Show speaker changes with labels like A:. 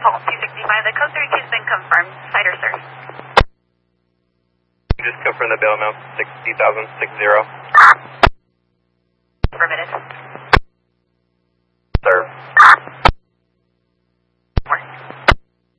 A: Paul 265. The code 32 has been confirmed. Cider, sir.
B: Just confirm the bail amount, 60,060.